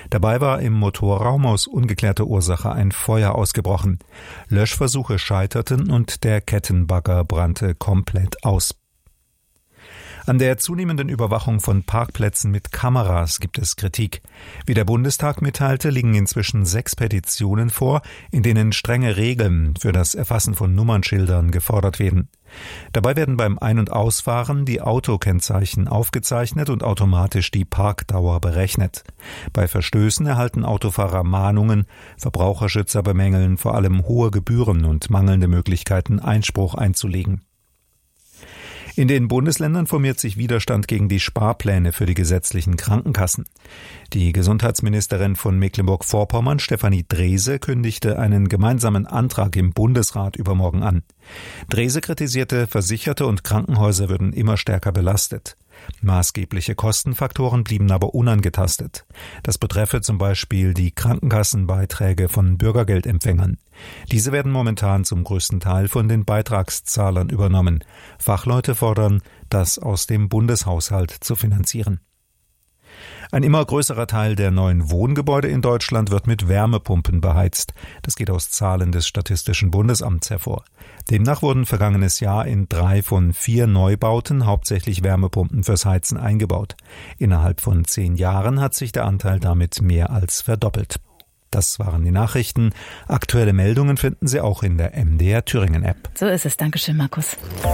Dabei war im Motorraum aus ungeklärter Ursache ein Feuer ausgebrochen. Löschversuche scheiterten und der Kettenbagger brannte komplett aus. An der zunehmenden Überwachung von Parkplätzen mit Kameras gibt es Kritik. Wie der Bundestag mitteilte, liegen inzwischen 6 Petitionen vor, in denen strenge Regeln für das Erfassen von Nummernschildern gefordert werden. Dabei werden beim Ein- und Ausfahren die Autokennzeichen aufgezeichnet und automatisch die Parkdauer berechnet. Bei Verstößen erhalten Autofahrer Mahnungen, Verbraucherschützer bemängeln vor allem hohe Gebühren und mangelnde Möglichkeiten, Einspruch einzulegen. In den Bundesländern formiert sich Widerstand gegen die Sparpläne für die gesetzlichen Krankenkassen. Die Gesundheitsministerin von Mecklenburg-Vorpommern, Stefanie Drese, kündigte einen gemeinsamen Antrag im Bundesrat übermorgen an. Drese kritisierte, Versicherte und Krankenhäuser würden immer stärker belastet. Maßgebliche Kostenfaktoren blieben aber unangetastet. Das betreffe zum Beispiel die Krankenkassenbeiträge von Bürgergeldempfängern. Diese werden momentan zum größten Teil von den Beitragszahlern übernommen. Fachleute fordern, das aus dem Bundeshaushalt zu finanzieren. Ein immer größerer Teil der neuen Wohngebäude in Deutschland wird mit Wärmepumpen beheizt. Das geht aus Zahlen des Statistischen Bundesamts hervor. Demnach wurden vergangenes Jahr in 3 von 4 Neubauten hauptsächlich Wärmepumpen fürs Heizen eingebaut. Innerhalb von 10 Jahren hat sich der Anteil damit mehr als verdoppelt. Das waren die Nachrichten. Aktuelle Meldungen finden Sie auch in der MDR Thüringen App. So ist es. Dankeschön, Markus.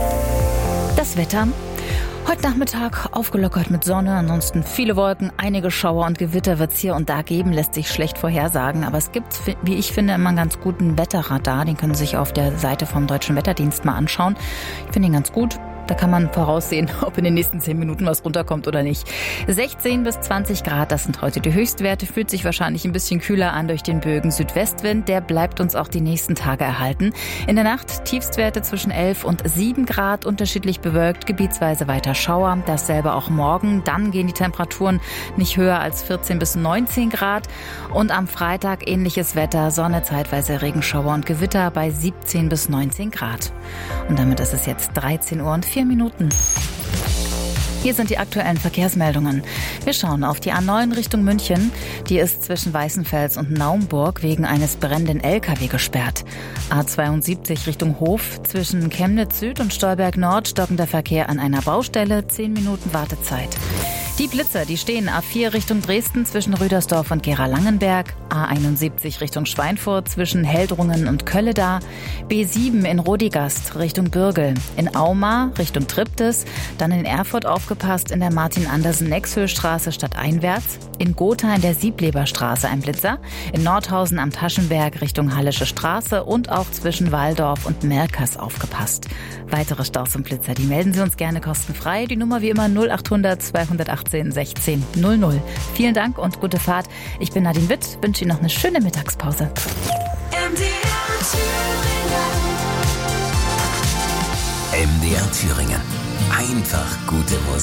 Das Wetter. Heute Nachmittag aufgelockert mit Sonne, ansonsten viele Wolken, einige Schauer und Gewitter wird es hier und da geben, lässt sich schlecht vorhersagen. Aber es gibt, wie ich finde, immer einen ganz guten Wetterradar. Den können Sie sich auf der Seite vom Deutschen Wetterdienst mal anschauen. Ich finde ihn ganz gut. Da kann man voraussehen, ob in den nächsten 10 Minuten was runterkommt oder nicht. 16 bis 20 Grad, das sind heute die Höchstwerte. Fühlt sich wahrscheinlich ein bisschen kühler an durch den Bögen Südwestwind. Der bleibt uns auch die nächsten Tage erhalten. In der Nacht Tiefstwerte zwischen 11 und 7 Grad, unterschiedlich bewölkt, gebietsweise weiter Schauer. Dasselbe auch morgen. Dann gehen die Temperaturen nicht höher als 14 bis 19 Grad. Und am Freitag ähnliches Wetter, Sonne, zeitweise Regenschauer und Gewitter bei 17 bis 19 Grad. Und damit ist es jetzt 13 Uhr und 4 Minuten. Hier sind die aktuellen Verkehrsmeldungen. Wir schauen auf die A9 Richtung München. Die ist zwischen Weißenfels und Naumburg wegen eines brennenden LKW gesperrt. A72 Richtung Hof. Zwischen Chemnitz Süd und Stolberg Nord stockender Verkehr an einer Baustelle. 10 Minuten Wartezeit. Die Blitzer, die stehen A4 Richtung Dresden zwischen Rüdersdorf und Gera-Langenberg, A71 Richtung Schweinfurt zwischen Heldrungen und Kölledar, B7 in Rodigast Richtung Bürgel, in Auma Richtung Triptis, dann in Erfurt aufgepasst in der Martin-Andersen-Nexhöhl-Straße stadteinwärts, in Gotha in der Siebleberstraße ein Blitzer, in Nordhausen am Taschenberg Richtung Hallische Straße und auch zwischen Waldorf und Merkers aufgepasst. Weitere Staus und Blitzer, die melden Sie uns gerne kostenfrei. Die Nummer wie immer 0800 218 16 00. Vielen Dank und gute Fahrt. Ich bin Nadine Witt, wünsche Ihnen noch eine schöne Mittagspause. MDR Thüringen. Einfach gute Musik.